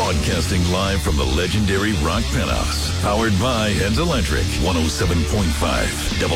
Broadcasting live from the legendary Rock Penthouse. Powered by Heads Electric. 107.5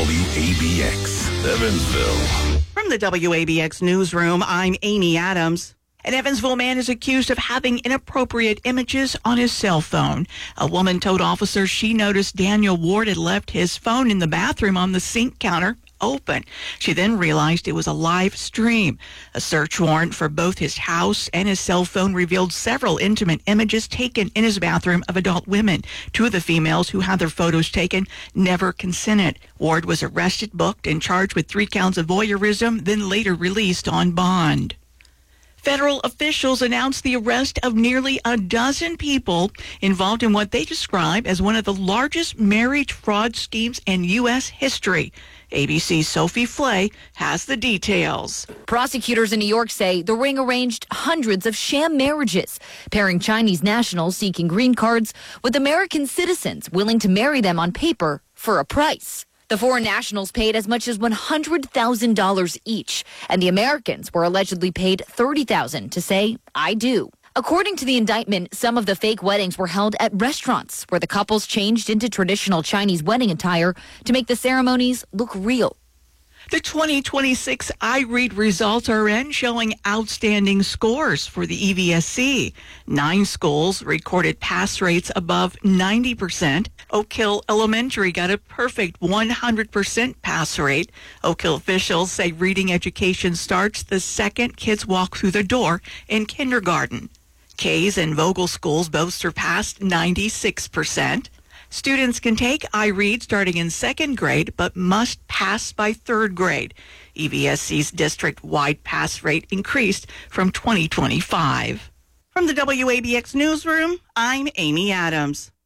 WABX. Evansville. From the WABX newsroom, I'm Amy Adams. An Evansville man is accused of having inappropriate images on his cell phone. A woman told officers she noticed Daniel Ward had left his phone in the bathroom on the sink counter open. She then realized it was a live stream. A search warrant for both his house and his cell phone revealed several intimate images taken in his bathroom of adult women. Two of the females who had their photos taken never consented. Ward was arrested, booked, and charged with 3 counts of voyeurism, then later released on bond. Federal officials announced the arrest of nearly a dozen people involved in what they describe as one of the largest marriage fraud schemes in U.S. history. ABC's Sophie Flay has the details. Prosecutors in New York say the ring arranged hundreds of sham marriages, pairing Chinese nationals seeking green cards with American citizens willing to marry them on paper for a price. The foreign nationals paid as much as $100,000 each, and the Americans were allegedly paid $30,000 to say, "I do." According to the indictment, some of the fake weddings were held at restaurants where the couples changed into traditional Chinese wedding attire to make the ceremonies look real. The 2026 iRead results are in, showing outstanding scores for the EVSC. 9 schools recorded pass rates above 90%. Oak Hill Elementary got a perfect 100% pass rate. Oak Hill officials say reading education starts the second kids walk through the door in kindergarten. Kays and Vogel schools both surpassed 96%. Students can take iRead starting in 2nd grade, but must pass by 3rd grade. EVSC's district-wide pass rate increased from 2025. From the WABX newsroom, I'm Amy Adams.